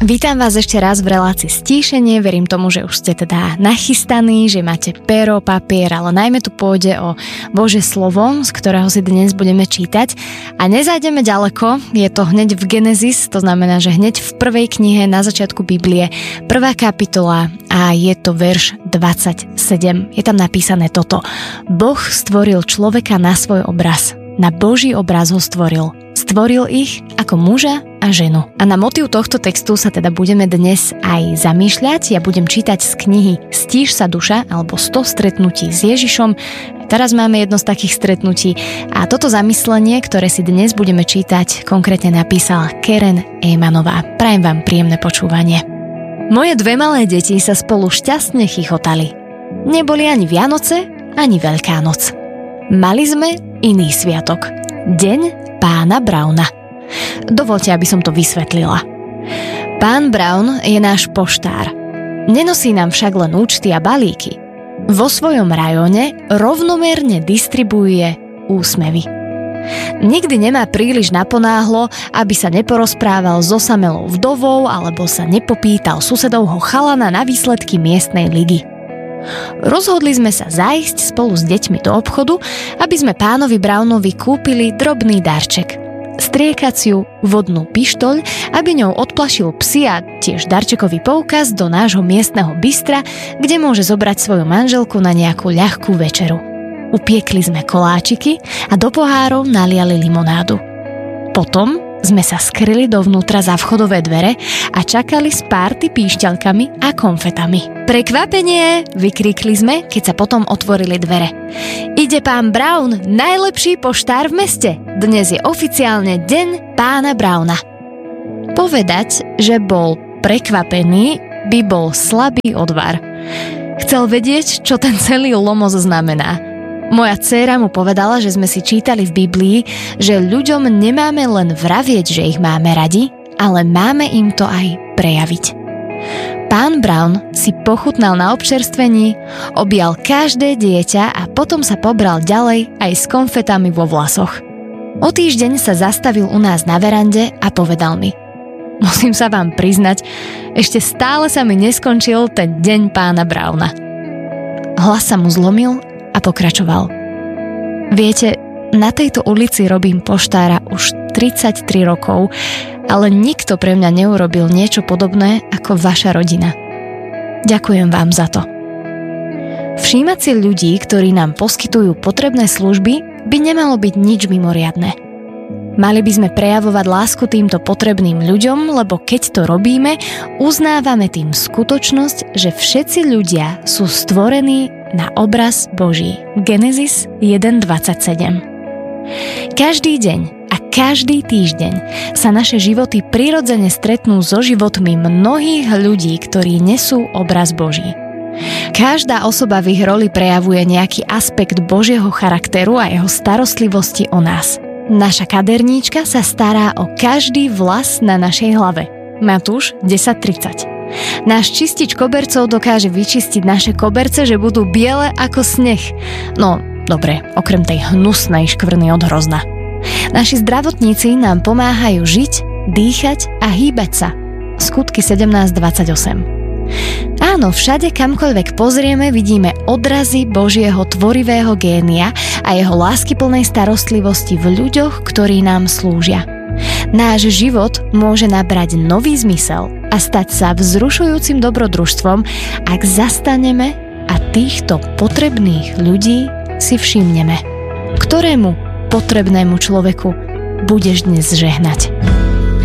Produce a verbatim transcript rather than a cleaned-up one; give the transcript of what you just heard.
Vítam vás ešte raz v relácii Stíšenie, verím tomu, že už ste teda nachystaní, že máte pero, papier, ale najmä tu pôjde o Božie slovo, z ktorého si dnes budeme čítať. A nezájdeme ďaleko, je to hneď v Genesis, to znamená, že hneď v prvej knihe na začiatku Biblie, prvá kapitola a je to verš dvadsaťsedem. Je tam napísané toto: Boh stvoril človeka na svoj obraz, na Boží obraz ho stvoril. Stvoril ich ako muža a ženu. A na motív tohto textu sa teda budeme dnes aj zamýšľať. Ja budem čítať z knihy Stíš sa duša, alebo sto stretnutí s Ježišom. Teraz máme jedno z takých stretnutí a toto zamyslenie, ktoré si dnes budeme čítať, konkrétne napísala Karen Emanová. Prajem vám príjemné počúvanie. Moje dve malé deti sa spolu šťastne chichotali. Neboli ani Vianoce, ani Veľká noc. Mali sme iný sviatok. Deň pána Browna. Dovoľte, aby som to vysvetlila. Pán Brown je náš poštár. Nenosí nám však len účty a balíky. Vo svojom rajóne rovnomerne distribuuje úsmevy. Nikdy nemá príliš naponáhlo, aby sa neporozprával s osamelou vdovou alebo sa nepopýtal susedovho chalana na výsledky miestnej ligy. Rozhodli sme sa zájsť spolu s deťmi do obchodu, aby sme pánovi Brownovi kúpili drobný darček. Striekaciu vodnú pištoľ, aby ňou odplašil psy a tiež darčekový poukaz do nášho miestneho bystra, kde môže zobrať svoju manželku na nejakú ľahkú večeru. Upiekli sme koláčiky a do pohárov naliali limonádu. Potom sme sa skryli dovnútra za vchodové dvere a čakali s párty píšťalkami a konfetami. Prekvapenie! Vykríkli sme, keď sa potom otvorili dvere. Ide pán Brown, najlepší poštár v meste. Dnes je oficiálne deň pána Browna. Povedať, že bol prekvapený, by bol slabý odvar. Chcel vedieť, čo ten celý lomos znamená. Moja dcéra mu povedala, že sme si čítali v Biblii, že ľuďom nemáme len vravieť, že ich máme radi, ale máme im to aj prejaviť. Pán Brown si pochutnal na občerstvení, objal každé dieťa a potom sa pobral ďalej aj s konfetami vo vlasoch. O týždeň sa zastavil u nás na verande a povedal mi: Musím sa vám priznať, ešte stále sa mi neskončil ten deň pána Browna. Hlas sa mu zlomil a pokračoval: Viete, na tejto ulici robím poštára už tridsaťtri rokov, ale nikto pre mňa neurobil niečo podobné ako vaša rodina. Ďakujem vám za to. Všímať si ľudí, ktorí nám poskytujú potrebné služby, by nemalo byť nič mimoriadne. Mali by sme prejavovať lásku týmto potrebným ľuďom, lebo keď to robíme, uznávame tým skutočnosť, že všetci ľudia sú stvorení na obraz Boží. Genesis jeden dvadsaťsedem. Každý deň a každý týždeň sa naše životy prirodzene stretnú so životmi mnohých ľudí, ktorí nesú obraz Boží. Každá osoba v ich roli prejavuje nejaký aspekt Božieho charakteru a jeho starostlivosti o nás. Naša kaderníčka sa stará o každý vlas na našej hlave. Matúš desať tridsať. Náš čistič kobercov dokáže vyčistiť naše koberce, že budú biele ako sneh. No, dobre, okrem tej hnusnej škvrny od hrozna. Naši zdravotníci nám pomáhajú žiť, dýchať a hýbať sa. Skutky sedemnásť dvadsaťosem. Áno, všade kamkoľvek pozrieme, vidíme odrazy Božieho tvorivého génia a jeho láskyplnej starostlivosti v ľuďoch, ktorí nám slúžia. Náš život môže nabrať nový zmysel a stať sa vzrušujúcim dobrodružstvom, ak zastaneme a týchto potrebných ľudí si všimneme. Ktorému potrebnému človeku budeš dnes žehnať?